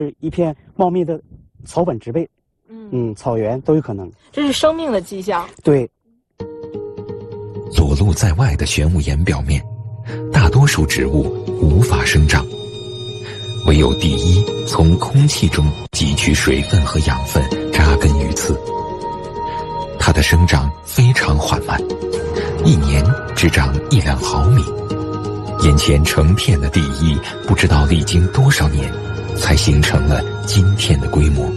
一片茂密的草本植被，草原都有可能。 这是生命的迹象。 对。 裸露在外的玄武岩表面，大多数植物无法生长，唯有第一从空气中汲取水分和养分，扎根于此。它的生长非常缓慢，一年只长1-2毫米。眼前成片的第一，不知道历经多少年，才形成了今天的规模。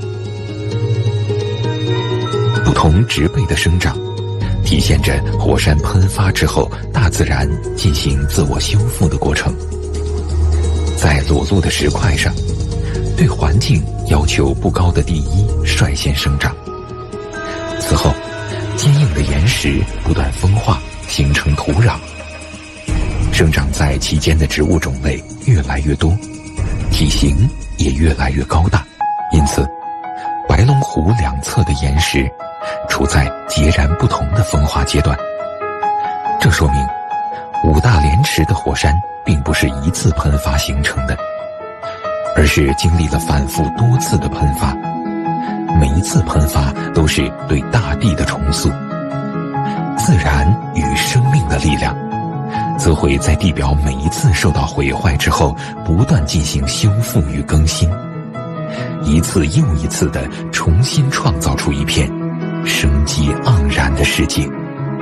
不同植被的生长，体现着火山喷发之后大自然进行自我修复的过程。在裸露的石块上，对环境要求不高的第一率先生长，此后坚硬的岩石不断风化，形成土壤。生长在其间的植物种类越来越多，体型也越来越高大，因此白龙湖两侧的岩石处在截然不同的风化阶段。这说明五大连池的火山并不是一次喷发形成的，而是经历了反复多次的喷发，每一次喷发都是对大地的重塑。自然与生命的力量则会在地表每一次受到毁坏之后不断进行修复与更新，一次又一次地重新创造出一片生机盎然的世界。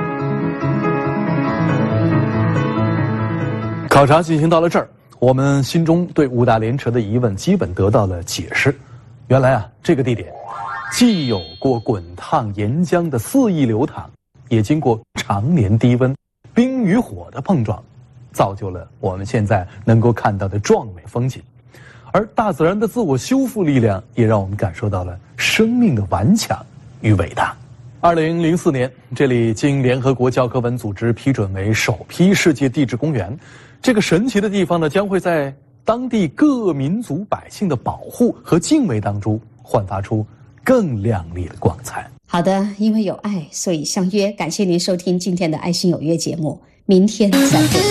考察进行到了这儿，我们心中对五大连池的疑问基本得到了解释。原来啊，这个地点既有过滚烫岩浆的肆意流淌，也经过常年低温冰与火的碰撞，造就了我们现在能够看到的壮美风景。而大自然的自我修复力量也让我们感受到了生命的顽强与伟大。2004年，这里经联合国教科文组织批准为首批世界地质公园。这个神奇的地方呢，将会在当地各民族百姓的保护和敬畏当中焕发出更亮丽的光彩。 好的，因为有爱，所以相约。感谢您收听今天的爱心有约节目，明天再会。